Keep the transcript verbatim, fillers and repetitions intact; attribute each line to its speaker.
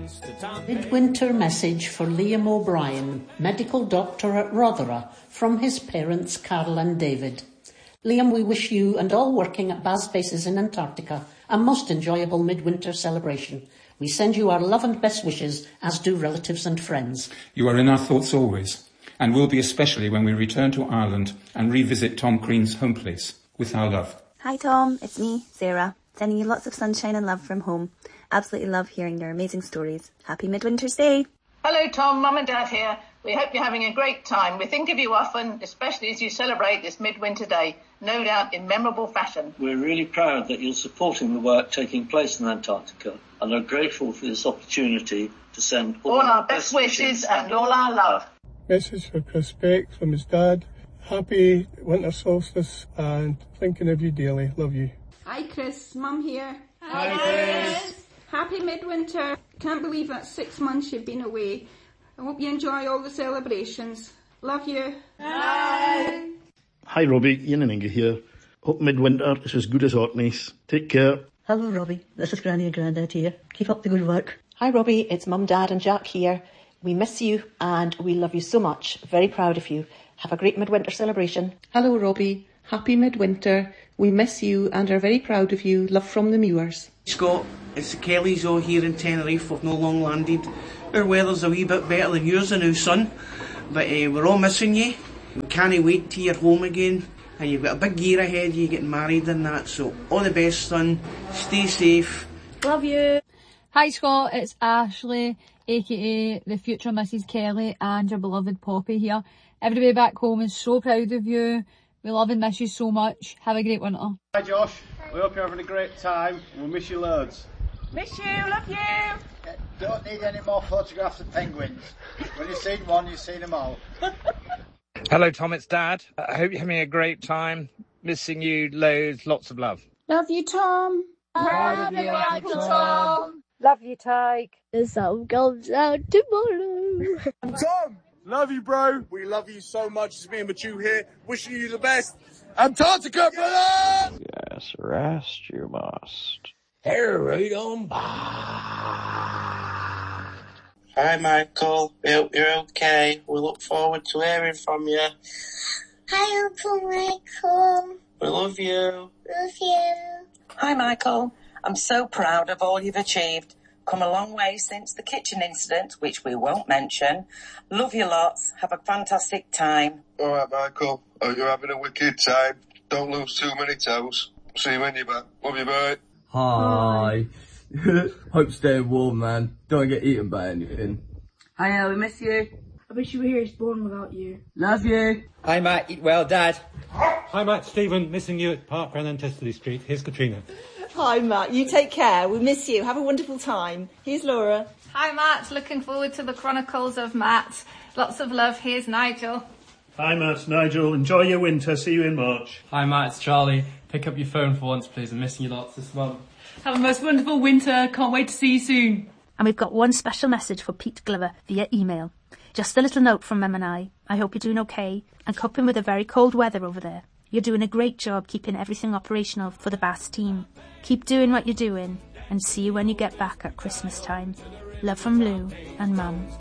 Speaker 1: Midwinter message for Liam O'Brien, medical doctor at Rotherham, from his parents Carol and David. Liam, we wish you and all working at B A S bases in Antarctica a most enjoyable midwinter celebration. We send you our love and best wishes, as do relatives and friends.
Speaker 2: You are in our thoughts always, and will be especially when we return to Ireland and revisit Tom Crean's home place. With our love.
Speaker 3: Hi Tom, it's me, Sarah, sending you lots of sunshine and love from home. Absolutely love hearing your amazing stories. Happy Midwinter's Day.
Speaker 4: Hello Tom, Mum and Dad here. We hope you're having a great time. We think of you often, especially as you celebrate this Midwinter Day, no doubt in memorable fashion.
Speaker 5: We're really proud that you're supporting the work taking place in Antarctica and are grateful for this opportunity to send all,
Speaker 4: all our best wishes and all our love.
Speaker 6: Message for Chris Beck from his dad. Happy winter solstice and thinking of you daily. Love you.
Speaker 7: Hi Chris, Mum here.
Speaker 8: Hi Chris.
Speaker 7: Happy Midwinter. Can't believe that's six months you've been away. I hope you enjoy all the celebrations. Love you.
Speaker 8: Bye.
Speaker 9: Hi Robbie, Ian and Inga here. Hope Midwinter is as good as Orkney's. Take care.
Speaker 10: Hello Robbie, this is Granny and Grandad here. Keep up the good work.
Speaker 11: Hi Robbie, it's Mum, Dad and Jack here. We miss you and we love you so much. Very proud of you. Have a great midwinter celebration.
Speaker 12: Hello Robbie, happy midwinter. We miss you and are very proud of you. Love from the Muirs.
Speaker 13: Scott, it's the Kellys all here in Tenerife. We've no long landed. Our weather's a wee bit better than yours and our sun. But uh, we're all missing you. We can't wait till you're home again. And you've got a big year ahead, you getting married and that. So all the best son. Stay safe.
Speaker 14: Love you. Hi Scott, it's Ashley, aka the future Missus Kelly and your beloved Poppy here. Everybody back home is so proud of you. We love and miss you so much. Have a great winter.
Speaker 15: Hi Josh, we hope you're having a great time. We'll miss you loads.
Speaker 4: Miss you, love you.
Speaker 16: Uh, don't need any more photographs of penguins. When you've seen one, you've seen them all.
Speaker 17: Hello Tom, it's Dad. I hope you're having a great time. Missing you loads, lots of love.
Speaker 7: Love you Tom.
Speaker 8: Love you Uncle Tom.
Speaker 18: Love you Tyke.
Speaker 19: The sun comes out tomorrow.
Speaker 20: Tom! Love you, bro. We love you so much. It's me and Machu here. Wishing you the best. Antarctica, brother!
Speaker 21: Yes, rest you must.
Speaker 22: Right on by.
Speaker 23: Hi, Michael. We hope you're okay. We look forward to hearing from you.
Speaker 24: Hi, Uncle Michael.
Speaker 23: We love you.
Speaker 24: Love you.
Speaker 25: Hi, Michael. I'm so proud of all you've achieved. Come a long way since the kitchen incident, which we won't mention. Love you lots. Have a fantastic time.
Speaker 23: All right, Michael. Hope you're having a wicked time. Don't lose too many toes. See you when you're back. Love you, bye.
Speaker 26: Hi. Hope staying warm, man. Don't get eaten by anything.
Speaker 27: Hi, we miss you.
Speaker 28: I wish you were here born without you.
Speaker 27: Love you.
Speaker 29: Hi, Matt. Eat well, Dad.
Speaker 30: Hi, Matt. Stephen. Missing you at Park Run and Testerley Street. Here's Katrina.
Speaker 31: Hi Matt, you take care. We miss you. Have a wonderful time. Here's Laura.
Speaker 32: Hi Matt, looking forward to the Chronicles of Matt. Lots of love. Here's Nigel.
Speaker 33: Hi Matt, Nigel. Enjoy your winter. See you in March.
Speaker 34: Hi Matt, it's Charlie. Pick up your phone for once please. I'm missing you lots this month.
Speaker 35: Have a most wonderful winter. Can't wait to see you soon.
Speaker 36: And we've got one special message for Pete Glover via email. Just a little note from Mum and I. I hope you're doing okay and coping with the very cold weather over there. You're doing a great job keeping everything operational for the B A S team. Keep doing what you're doing and see you when you get back at Christmas time. Love from Lou and Mum.